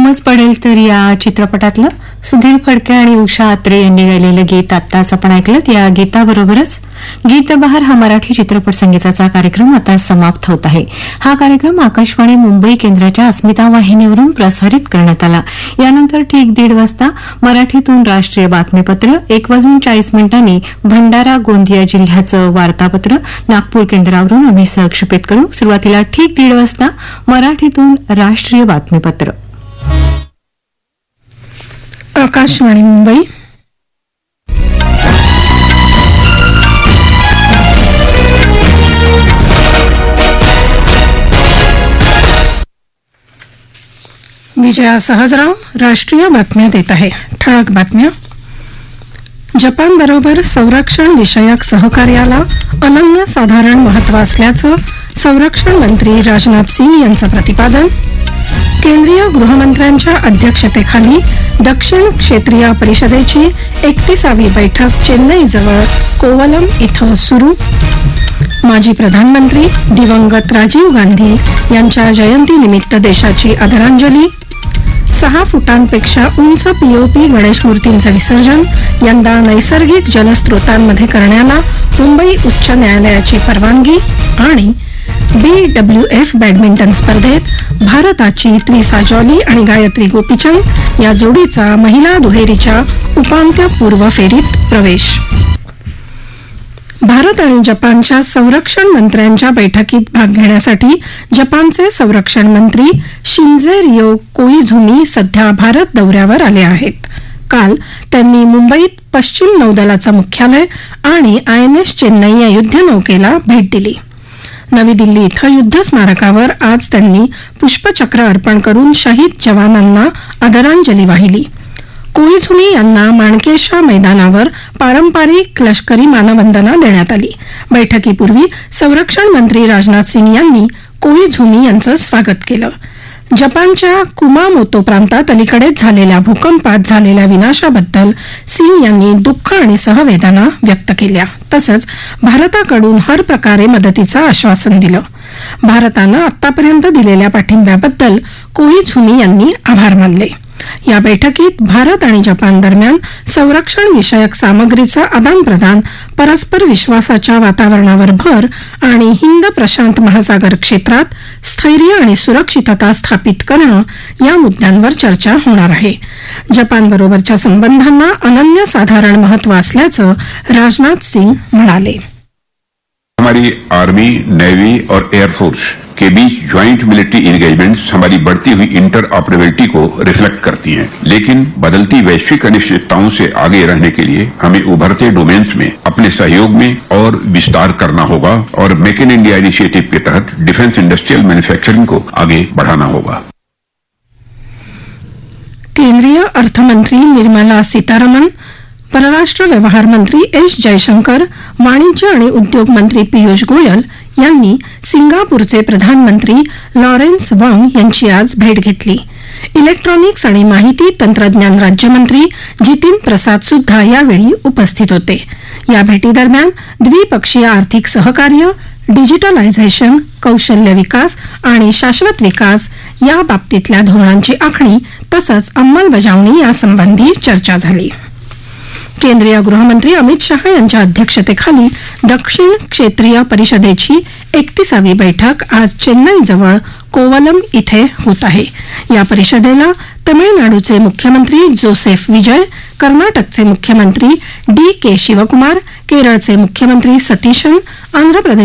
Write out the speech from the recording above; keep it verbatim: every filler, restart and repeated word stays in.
कामच पडेल तर या चित्रपटातलं सुधीर फडके आणि उषा आत्रे यांनी गायलेलं गीत आत्ताच आपण ऐकलं. या गीताबरोबरच गीतबहार हा मराठी चित्रपट संगीताचा कार्यक्रम आता समाप्त होत आहे. हा कार्यक्रम आकाशवाणी मुंबई केंद्राच्या अस्मिता वाहिनीवरून प्रसारित करण्यात आला. यानंतर ठीक दीड वाजता मराठीतून राष्ट्रीय बातमीपत्र, एक वाजून चाळीस मिनिटांनी भंडारा गोंदिया जिल्ह्याचं वार्तापत्र नागपूर केंद्रावरून आम्ही सहक्षेपित करू. सुरुवातीला ठीक दीड वाजता मराठीतून राष्ट्रीय बातमीपत्र. आकाशवाणी मुंबई. विजया सहजराव राष्ट्रीय बातम्या देत आहे. ठळक बातम्या. जपानबरोबर संरक्षण विषयक सहकार्याला अनन्यसाधारण महत्त्व असल्याचं संरक्षण मंत्री राजनाथ सिंग यांचं प्रतिपादन. केंद्रीय गृहमंत्र्यांच्या अध्यक्षतेखाली दक्षिण क्षेत्रीय परिषदेची एकतीसावी बैठक चेन्नईजवळ कोवलम इथं सुरू. माजी प्रधानमंत्री दिवंगत राजीव गांधी यांच्या जयंतीनिमित्त देशाची आदरांजली. सहा फुटांपेक्षा उंच पीओपी गणेश मूर्तींचं विसर्जन यंदा नैसर्गिक जलस्रोतांमध्ये करण्याला मुंबई उच्च न्यायालयाची परवानगी. आणि बी डब्ल्यू एफ बॅडमिंटन स्पर्धेत भारताची त्रिसा जॉली आणि गायत्री गोपीचंद या जोडीचा महिला दुहेरीच्या उपांत्यपूर्व फेरीत प्रवेश. भारत आणि जपानच्या संरक्षण मंत्र्यांच्या बैठकीत भाग घेण्यासाठी जपानचे संरक्षण मंत्री शिंजे रियो कोइझुमी सध्या भारत दौऱ्यावर आले आहेत. काल त्यांनी मुंबईत पश्चिम नौदलाचं मुख्यालय आणि आय एन एस चेन्नई या युद्धनौकेला भेट दिली. नवी दिल्ली इथं युद्ध स्मारकावर आज त्यांनी पुष्पचक्र अर्पण करून शहीद जवानांना आदरांजली वाहिली. कोइझुमी यांना माणकेशा मैदानावर पारंपरिक लष्करी मानवंदना देण्यात आली. बैठकीपूर्वी संरक्षण मंत्री राजनाथ सिंग यांनी कोइझुमी यांचं स्वागत केलं. जपानच्या कुमामोतो प्रांतात अलीकडेच झालेल्या भूकंपात झालेल्या विनाशाबद्दल सिंग यांनी दुःख आणि सहवेदना व्यक्त केल्या. तसंच भारताकडून हर प्रकारे मदतीचं आश्वासन दिलं. भारतानं आतापर्यंत दिलेल्या पाठिंब्याबद्दल कोइझुमी यांनी आभार मानले. या बैठकीत भारत आणि जपान दरम्यान संरक्षण विषयक सामग्रीचं आदानप्रदान, परस्पर विश्वासाच्या वातावरणावर भर आणि हिंद प्रशांत महासागर क्षेत्रात स्थैर्य आणि सुरक्षितता स्थापित करणं या मुद्द्यांवर चर्चा होणार आहे. जपानबरोबरच्या संबंधांना अनन्यसाधारण महत्त्व असल्याचं राजनाथ सिंग म्हणाले. हमारी आर्मी, नेवी और एयरफोर्स के बीच ज्वाइंट मिलिट्री इंगेजमेंट्स हमारी बढ़ती हुई इंटर ऑपरेबिलिटी को रिफ्लेक्ट करती हैं, लेकिन बदलती वैश्विक अनिश्चितताओं से आगे रहने के लिए हमें उभरते डोमेन्स में अपने सहयोग में और विस्तार करना होगा और मेक इन इंडिया इनिशिएटिव के तहत डिफेंस इंडस्ट्रियल मैन्युफैक्चरिंग को आगे बढ़ाना होगा. केंद्रीय अर्थमंत्री निर्मला सीतारामन, परराष्ट्र व्यवहार मंत्री एस जयशंकर, वाणिज्य आणि उद्योग मंत्री पीयूष गोयल यांनी सिंगापूरचे प्रधानमंत्री लॉरेन्स वांग यांची आज भेट घेतली. इलेक्ट्रॉनिक्स आणि माहिती तंत्रज्ञान राज्यमंत्री जितीन प्रसाद सुद्धा यावेळी उपस्थित होते. या भेटीदरम्यान द्विपक्षीय आर्थिक सहकार्य, डिजिटलायझेशन, कौशल्य विकास आणि शाश्वत विकास या बाबतीतल्या धोरणांची आखणी तसंच अंमलबजावणी यासंबंधी चर्चा झाली. केंद्रीय गृहमंत्री अमित शहा यांच्या अध्यक्षतेखाली दक्षिण क्षेत्रीय परिषदेची एकतीसावी बैठक आज चेन्नईजवळ कोवलम इथे होत आहे. या परिषदेला तमिळनाडूचे मुख्यमंत्री जोसेफ विजय, कर्नाटकचे मुख्यमंत्री डी के शिवकुमार, केरळचे मुख्यमंत्री सतीशन, आंध्र प्रदेश